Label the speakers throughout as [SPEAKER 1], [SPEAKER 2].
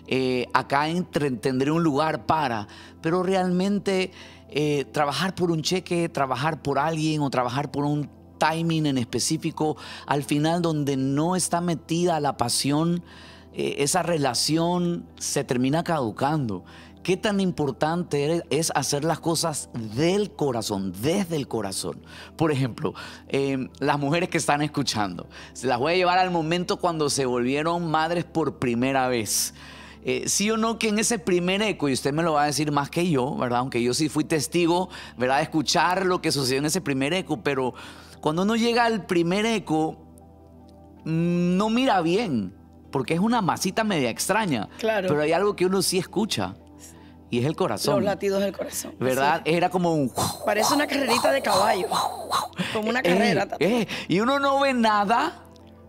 [SPEAKER 1] acá tendré un lugar para, pero realmente trabajar por un cheque, trabajar por alguien o trabajar por un timing en específico, al final donde no está metida la pasión, esa relación se termina caducando. ¿Qué tan importante es hacer las cosas del corazón, desde el corazón? Por ejemplo, las mujeres que están escuchando, se las voy a llevar al momento cuando se volvieron madres por primera vez. Sí o no que en ese primer eco, y usted me lo va a decir más que yo, ¿verdad? Aunque yo sí fui testigo, ¿verdad? De escuchar lo que sucedió en ese primer eco, pero cuando uno llega al primer eco, no mira bien, porque es una masita media extraña.
[SPEAKER 2] Claro.
[SPEAKER 1] Pero hay algo que uno sí escucha, y es el corazón.
[SPEAKER 2] Los latidos del corazón.
[SPEAKER 1] ¿Verdad?
[SPEAKER 2] Sí.
[SPEAKER 1] Era como un...
[SPEAKER 2] Parece una carrerita de caballo. Como una carrera.
[SPEAKER 1] Y uno no ve nada,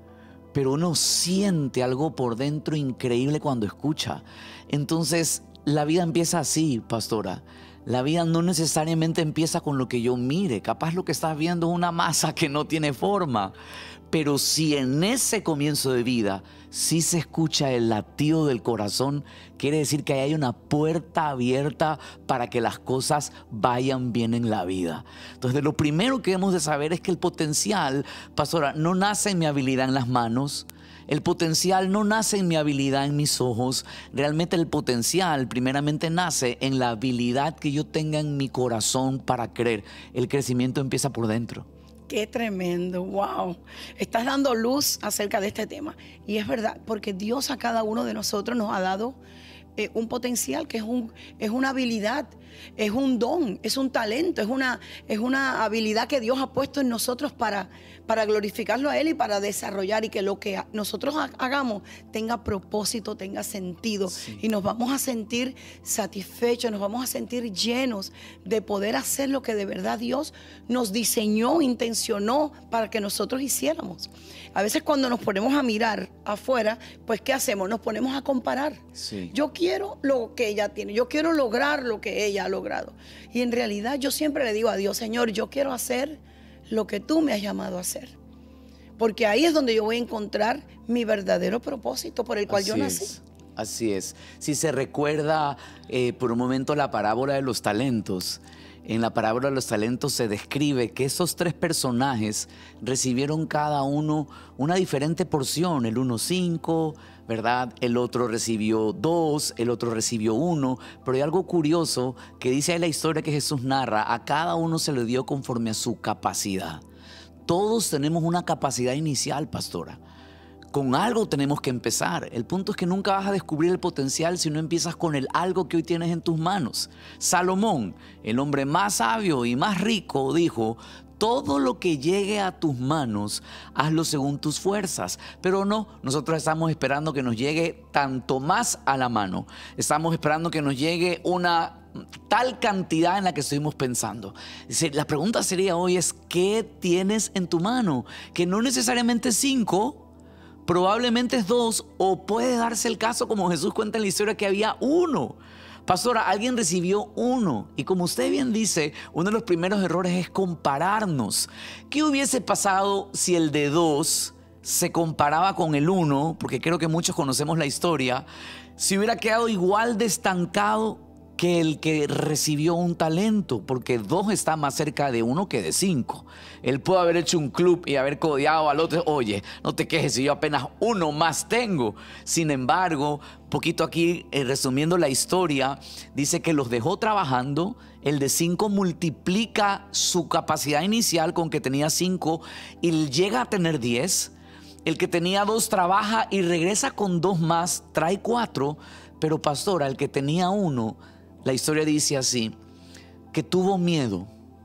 [SPEAKER 1] pero uno siente algo por dentro increíble cuando escucha. Entonces, la vida empieza así, pastora. La vida no necesariamente empieza con lo que yo mire. Capaz lo que estás viendo es una masa que no tiene forma. Pero si en ese comienzo de vida sí se escucha el latido del corazón, quiere decir que ahí hay una puerta abierta para que las cosas vayan bien en la vida. Entonces, lo primero que debemos de saber es que el potencial, pastora, no nace en mi habilidad en las manos. El potencial no nace en mi habilidad en mis ojos. Realmente el potencial primeramente nace en la habilidad que yo tenga en mi corazón para creer. El crecimiento empieza por dentro.
[SPEAKER 2] Qué tremendo, wow. Estás dando luz acerca de este tema. Y es verdad, porque Dios a cada uno de nosotros nos ha dado un potencial, que es una habilidad, es un don, es un talento, es una habilidad que Dios ha puesto en nosotros para glorificarlo a Él y para desarrollar, y que lo que nosotros hagamos tenga propósito, tenga sentido. Sí. Y nos vamos a sentir satisfechos, nos vamos a sentir llenos de poder hacer lo que de verdad Dios nos diseñó, intencionó para que nosotros hiciéramos. A veces cuando nos ponemos a mirar afuera, pues ¿qué hacemos? Nos ponemos a comparar. Sí. Yo quiero lo que ella tiene, yo quiero lograr lo que ella ha logrado. Y en realidad yo siempre le digo a Dios, Señor, yo quiero hacer lo que tú me has llamado a hacer. Porque ahí es donde yo voy a encontrar mi verdadero propósito por el cual yo nací.
[SPEAKER 1] Así es. Si se recuerda por un momento la parábola de los talentos, en la parábola de los talentos se describe que esos tres personajes recibieron cada uno una diferente porción. El uno 5, ¿verdad? El otro recibió 2, el otro recibió 1. Pero hay algo curioso que dice ahí la historia que Jesús narra. A cada uno se le dio conforme a su capacidad. Todos tenemos una capacidad inicial, pastora. Con algo tenemos que empezar. El punto es que nunca vas a descubrir el potencial si no empiezas con el algo que hoy tienes en tus manos. Salomón, el hombre más sabio y más rico, dijo: todo lo que llegue a tus manos, hazlo según tus fuerzas. Pero no, nosotros estamos esperando que nos llegue tanto más a la mano. Estamos esperando que nos llegue una tal cantidad en la que estuvimos pensando. La pregunta sería hoy es: ¿qué tienes en tu mano? Que no necesariamente es 5, probablemente es 2, o puede darse el caso, como Jesús cuenta en la historia, que había 1. Pastora, alguien recibió 1, y como usted bien dice, uno de los primeros errores es compararnos. ¿Qué hubiese pasado si el de 2 se comparaba con el 1? Porque creo que muchos conocemos la historia. Si hubiera quedado igual de estancado que el que recibió un talento, porque 2 está más cerca de 1 que de 5. Él puede haber hecho un club y haber codeado al otro: oye, no te quejes si yo apenas 1 más tengo. Sin embargo, poquito aquí resumiendo la historia, dice que los dejó trabajando. El de 5 multiplica su capacidad inicial con que tenía 5 y llega a tener 10. El que tenía 2 trabaja y regresa con 2 más, trae 4. Pero pastora, el que tenía 1, la historia dice así, que tuvo miedo.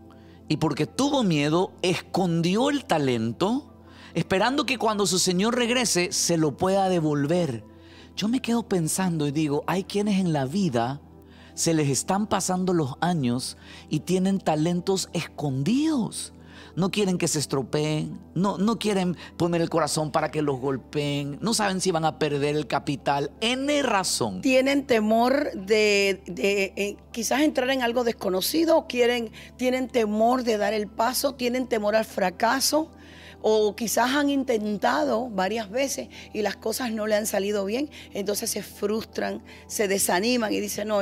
[SPEAKER 1] Y porque tuvo miedo, escondió el talento, esperando que cuando su señor regrese, se lo pueda devolver. Yo me quedo pensando y digo, hay quienes en la vida se les están pasando los años y tienen talentos escondidos. No quieren que se estropeen, no quieren poner el corazón para que los golpeen, no saben si van a perder el capital, N razón.
[SPEAKER 2] Tienen temor de quizás entrar en algo desconocido, tienen temor de dar el paso, tienen temor al fracaso, o quizás han intentado varias veces y las cosas no le han salido bien, entonces se frustran, se desaniman y dicen, no,